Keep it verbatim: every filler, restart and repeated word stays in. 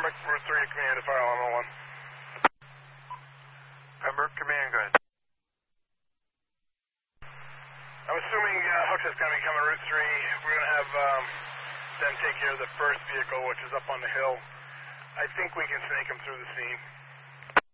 Pembroke, Route three, command to fire alarm one. Pembroke, command, go ahead. I'm assuming uh, Hooks is going to be coming Route three. We're going to have um, them take care of the first vehicle, which is up on the hill. I think we can snake them through the scene.